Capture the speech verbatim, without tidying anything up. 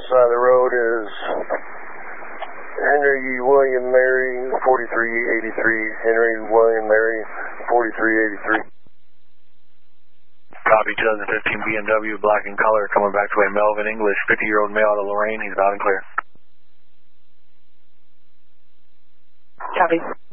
side of the road is Henry William Mary, forty-three eighty-three. Henry William Mary, forty-three eighty-three. Copy, twenty fifteen B M W, black in color, coming back to a Melvin English, fifty-year-old male out of Lorraine. He's loud and clear. Copy.